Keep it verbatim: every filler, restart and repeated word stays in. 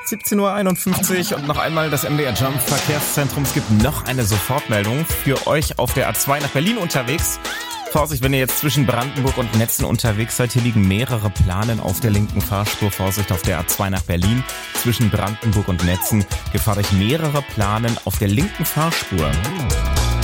siebzehn Uhr einundfünfzig und noch einmal das M D R Jump Verkehrszentrum. Es gibt noch eine Sofortmeldung für euch auf der A zwei nach Berlin unterwegs. Vorsicht, wenn ihr jetzt zwischen Brandenburg und Netzen unterwegs seid. Hier liegen mehrere Planen auf der linken Fahrspur. Vorsicht auf der A zwei nach Berlin. Zwischen Brandenburg und Netzen gefahrt euch mehrere Planen auf der linken Fahrspur.